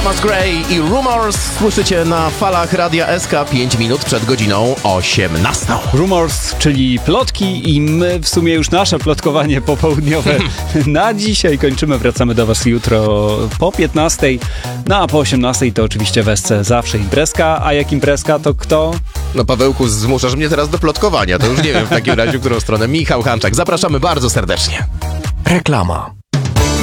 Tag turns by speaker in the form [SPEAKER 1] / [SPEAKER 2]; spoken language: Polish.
[SPEAKER 1] Thomas Gray i Rumors słyszycie na falach Radia SK 5 minut przed godziną 18.
[SPEAKER 2] Rumors, czyli plotki i my w sumie już nasze plotkowanie popołudniowe na dzisiaj kończymy. Wracamy do was jutro po 15, no a po 18 to oczywiście w SC zawsze imprezka, a jak imprezka to kto?
[SPEAKER 1] No Pawełku, zmuszasz mnie teraz do plotkowania, to już nie wiem w takim razie, w którą stronę. Michał Hanczak, zapraszamy bardzo serdecznie.
[SPEAKER 3] Reklama.